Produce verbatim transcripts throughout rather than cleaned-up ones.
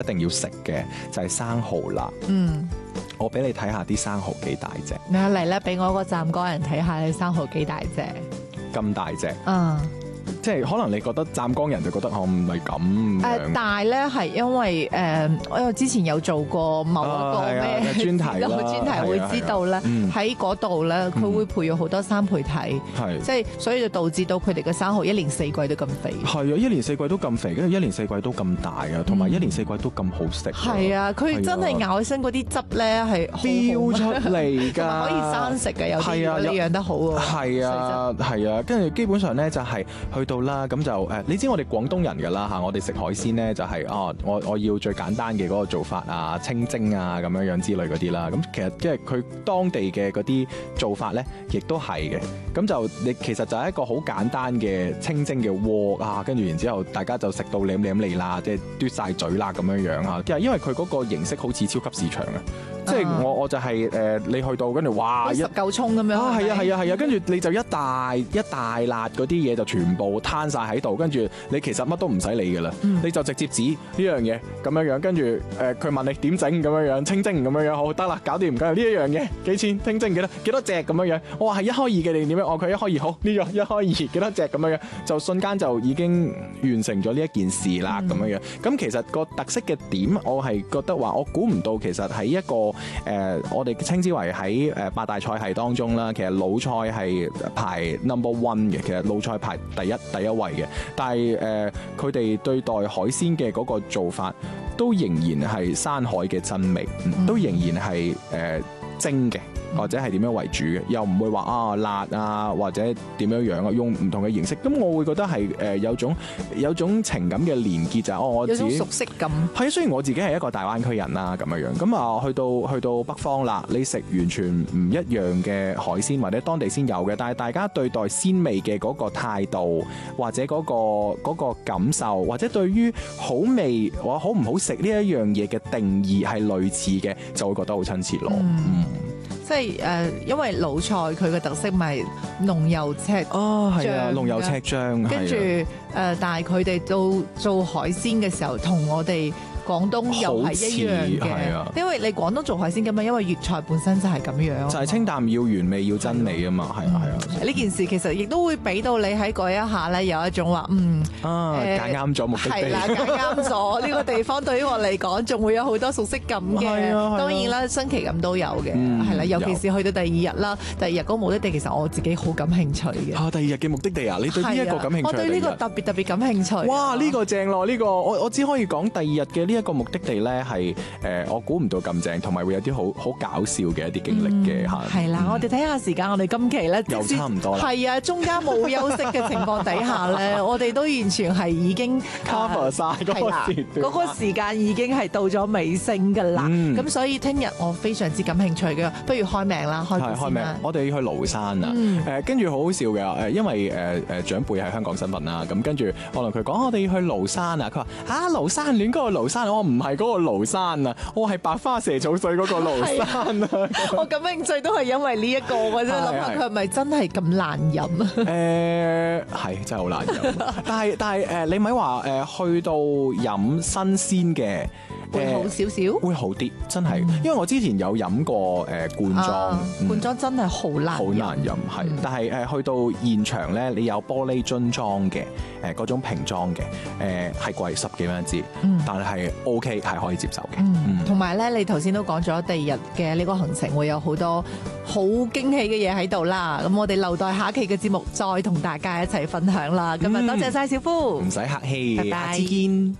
定要食嘅就係生蠔啦。嗯，我俾你睇下啲生蠔幾大隻。 你嚟咧，俾我個湛江人睇下你生蠔幾大隻。 咁大隻。 嗯。 即係可能你覺得湛江人就覺得我唔係咁樣。 但係咧係因為誒、呃，我之前有做過某一個咩專題啦， 專題會知道咧，喺嗰度咧佢會培育好多生培體，即係所以就導致到佢哋嘅生蠔一年四季都咁肥。係啊， 一年四季都咁肥，跟住一年四季都咁大啊，同埋一年四季都咁好食。 係啊，佢真係咬起身嗰啲汁咧係飆出嚟㗎， 可以生食嘅，有啲你養得好喎。 係啊，係啊，跟住基本上咧就係去到啦，咁就誒，你知我哋廣東人㗎啦嚇，我哋食海鮮咧就係哦，我我要最簡單嘅嗰個做法啊，清蒸啊咁樣樣之類嗰啲啦。咁其實即係佢當地嘅嗰啲做法咧，亦都係嘅。咁就你其實就係一個好簡單嘅清蒸嘅鍋啊，跟住然之後大家就食到舐舐脷啦，即係嘟晒嘴啦咁樣樣嚇。因為佢嗰個形式好似超級市場啊。即係我我就係、是、誒、呃、你去到跟住哇十嚿葱咁樣啊，係啊係啊係啊，跟住你就一大一大辣嗰啲嘢就全部攤晒喺度，跟住你其實乜都唔使理㗎啦，嗯、你就直接指呢樣嘢咁樣樣，跟住誒佢問你點整咁樣樣，清蒸咁樣樣，好得啦，搞掂唔緊要呢一樣嘢幾錢？清蒸幾多幾多隻咁樣樣？我話係一開二嘅定點樣？我佢一開二好呢、這個一開二幾多隻咁樣樣，就瞬間就已經完成咗呢一件事啦咁樣樣。咁其實個特色嘅點，我係覺得話我估唔到，其實喺一個誒、呃，我哋稱之為喺誒八大菜系當中啦，其實魯菜係排 number one 嘅，其實魯菜排第一第一位嘅。但係誒，佢哋對待海鮮嘅嗰個做法，都仍然係山海嘅真味，嗯、都仍然係誒、呃、蒸嘅。或者係點樣為主嘅，又唔會話啊辣啊或者點樣樣啊，用唔同嘅形式，咁我會覺得係誒、呃、有種有種情感嘅連結就係、是、哦我自己有種熟悉感。 係，雖然我自己係一個大灣區人啦咁樣樣，咁啊去到去到北方啦，你食完全唔一樣嘅海鮮或者當地先有嘅，但係大家對待鮮味嘅嗰個態度或者嗰、嗰個嗰個感受，或者對於好味或者好唔好食呢一樣嘢嘅定義係類似嘅，就會覺得好親切咯。嗯。嗯即係誒、呃，因為魯菜佢嘅特色咪濃油赤哦，係啊，濃油赤醬， 跟住誒，但係佢哋做做海鮮嘅時候，同我哋廣東又係一樣嘅，啊、因為你廣東做海鮮咁嘛，因為粵菜本身就係咁樣， 就係清淡要原味要真美啊嘛，係啊係啊。呢、 嗯、件事其實亦都會俾到你喺嗰一下咧有一種話嗯啊揀啱咗目的地， 係啦揀啱咗呢個地方對於我嚟講，仲會有好多熟悉感嘅。啊啊、當然啦，新奇感都有嘅，係啦、嗯，尤其是去到第二日啦，第二日嗰個目的地其實我自己好感興趣嘅。 啊，第二日嘅目的地啊，你對呢一個感興趣？ 我對呢個特別特別感興趣。 哇，呢、呢個正咯，呢、呢個我我只可以講第二日嘅呢一個目的地咧係誒，我估唔到咁正，同埋會有啲好好搞笑嘅一啲經歷嘅嚇。係啦、 嗯，我哋睇下時間，我哋今期咧又差唔多啦。 係啊，中間冇休息嘅情況底下咧，我哋都完全係已經 cover 晒嗰個時段。 嗰個時間已經係到咗尾聲㗎啦。咁、嗯、所以聽日我非常之感興趣嘅，不如開名啦，開開名。我哋去廬山啊，誒跟住好好笑嘅誒，因為誒誒、呃、長輩係香港身份啦，咁跟住可能佢講我哋要去廬山啊，佢話嚇廬山戀嗰個廬山，我唔係嗰個廬山啊，我係白花蛇草水嗰個廬山啊。 我感興趣都係因為呢一個嘅啫，諗下佢係咪真係咁難飲啊？誒係真係好難飲，但係但係誒你咪話誒去到飲新鮮嘅。 會好少少， 會好啲，真係，因為我之前有飲過誒罐裝， 罐裝真係好難， 好難飲，係。但係誒去到現場咧，你有玻璃樽裝嘅，誒嗰種瓶裝嘅，誒係貴十幾蚊一支，但係 OK 係可以接受嘅。 同埋咧，你頭先都講咗第二日嘅呢個行程會有好多好驚喜嘅嘢喺度啦。咁我哋留待下期嘅節目再同大家一齊分享啦。今日多謝晒小夫， 唔使客氣， 拜拜，下次見。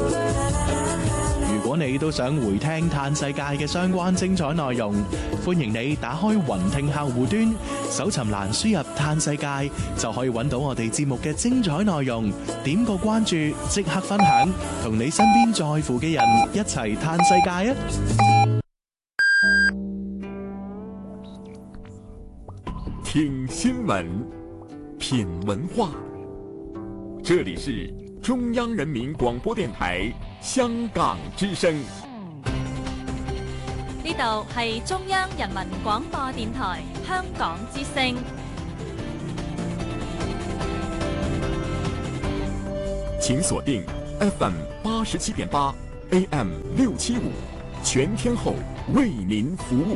如果你都想回聽嘆世界嘅相關精彩內容，歡迎你打開雲聽客戶端，搜尋欄輸入嘆世界，就可以揾到我哋節目嘅精彩內容。點個關注，即刻分享，同你身邊在乎嘅人一齊嘆世界啊！ 聽新聞，品文化，這裡是中央人民廣播電台香港之聲。 呢度係中央人民廣播電台香港之聲。 請鎖定 F M 八十七點八 A M 六七五，全天候为您服务。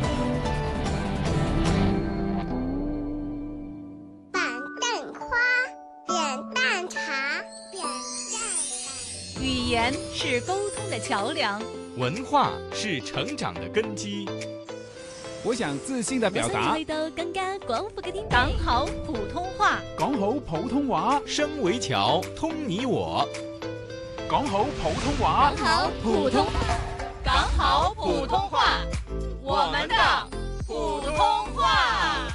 板凳花，扁担茶，扁担。 语言是沟通的桥梁， 文化是成長的根基。 我想自信地表達， 講好普通話， 講好普通話， 聲為橋，通你我。 講好普通話， 講好普通，講好普通話，我們的普通話。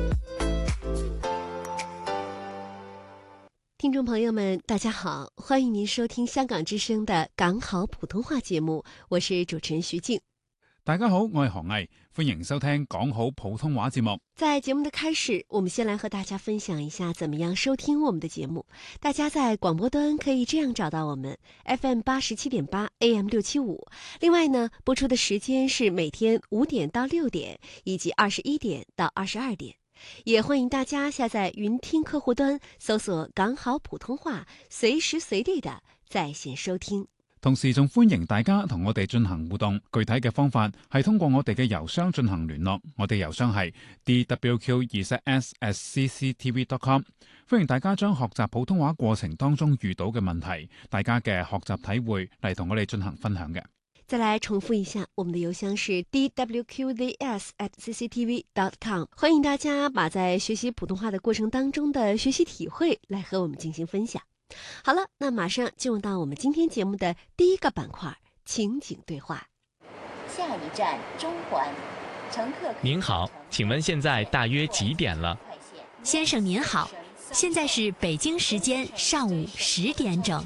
聽眾朋友們，大家好，歡迎您收聽香港之聲的港好普通話節目，我是主持人徐靜。 大家好，我係何毅，歡迎收聽講好普通話節目。 在節目的開始，我們先來和大家分享一下怎麼樣收聽我們的節目。大家在廣播端可以這樣找到我們 F M 八十七點八 A M 六七五。另外呢，播出的時間是每天五點到六點，以及二十一點到二十二點。也歡迎大家下載雲聽客戶端，搜索港好普通話，隨時隨地的在線收聽。 同時仲歡迎大家同我哋進行互動，具體嘅方法係通過我哋嘅郵箱進行聯絡，我哋郵箱係 d w q 二 s at c c t v dot com。歡迎大家將學習普通話過程當中遇到嘅問題，大家嘅學習體會嚟同我哋進行分享嘅。 再來重複一下，我們的郵箱是 d w q z s at c c t v dot com。歡迎大家把在學習普通話的過程當中的學習體會來和我們進行分享。好了，那馬上進入到我們今天節目的第一個板塊情景對話。 下一站中環，乘客。 您好，請問現在大約幾點了？ 先生您好，現在是北京時間上午十點整。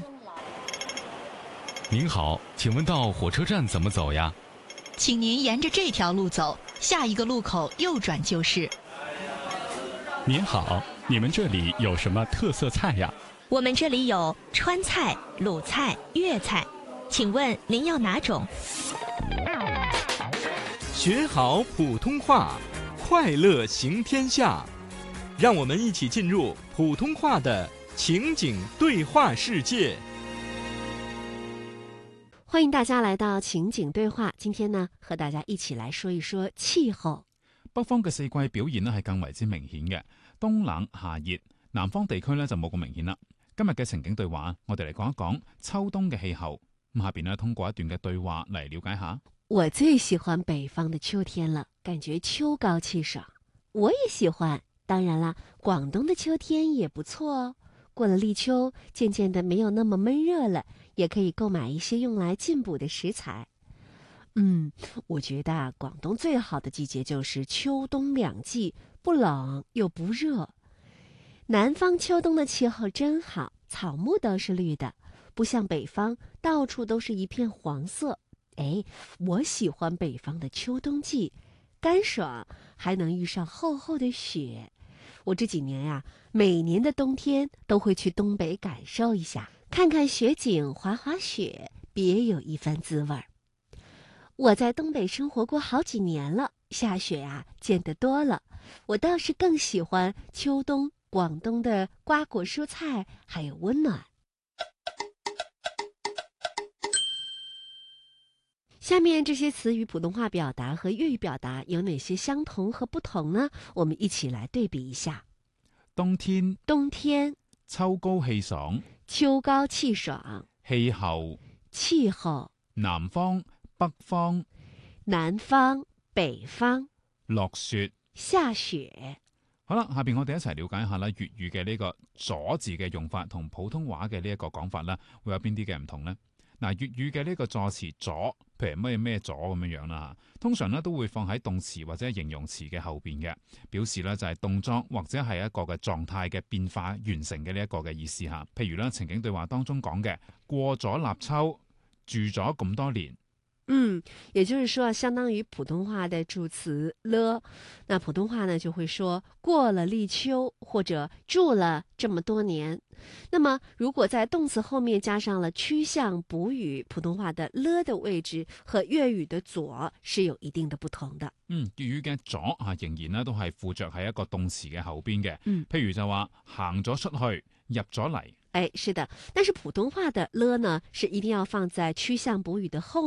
您好，請問到火車站怎麼走呀？ 請您沿着這條路走，下一個路口右轉就是。 您好，你們這裡有什麼特色菜呀？ 我們這裡有川菜、魯菜、粵菜，請問您要哪種？ 學好普通話，快樂行天下。讓我們一起進入普通話的情景對話世界。 歡迎大家來到情景對話，今天呢，和大家一起來說一說氣候。 北方嘅四季表現呢係更為之明顯嘅，冬冷夏熱，南方地區呢就冇咁明顯啦。今日嘅情景對話，我哋嚟講一講秋冬嘅氣候。咁下邊呢，通過一段嘅對話嚟了解下。 我最喜歡北方的秋天了，感覺秋高氣爽。我也喜歡，當然啦，廣東的秋天也不錯哦。過了立秋，漸漸的沒有那麼悶熱了，也可以購買一些用來進補的食材。嗯，我覺得啊，廣東最好的季節就是秋冬兩季，不冷又不熱。南方秋冬的氣候真好，草木都是綠的，不像北方到處都是一片黃色。哎，我喜歡北方的秋冬季，乾爽，還能遇上厚厚的雪。我這幾年呀、啊，每年的冬天都會去東北感受一下，看看雪景，滑滑雪，別有一番滋味兒。我在東北生活過好幾年了，下雪啊見得多了，我倒是更喜歡秋冬廣東的瓜果蔬菜，還有溫暖。下面這些詞語普通話表達和粵語表達有哪些相同和不同呢？我們一起來對比一下。 冬天， 冬天， 秋高氣爽， 秋高氣爽。 氣候， 氣候， 南方，北方， 南方，北方， 落雪， 下雪。 好啦，下邊我哋一齊了解一下啦，粵語嘅呢個左字嘅用法同普通話嘅呢一個講法啦，會有邊啲嘅唔同呢？嗱，粵語嘅呢個助詞左，譬如咩咩左咁樣樣啦，通常咧都會放喺動詞或者形容詞嘅後邊嘅，表示咧就係動作或者係一個嘅狀態嘅變化完成嘅呢一個嘅意思吓。譬如咧情景對話當中講嘅，過咗立秋，住咗咁多年， 嗯，也就是说，相当于普通话的助词了。那普通话呢，就会说过了立秋，或者住了这么多年。那么，如果在动词后面加上了趋向补语，普通话的了的位置和粵語的左是有一定的不同的。 嗯，粵語嘅左啊，仍然咧都係附着喺一個動詞嘅後邊嘅。 嗯， 譬如就話行咗出去，入咗嚟。 哎，是的，但是普通話的了呢，是一定要放在趨向補語的後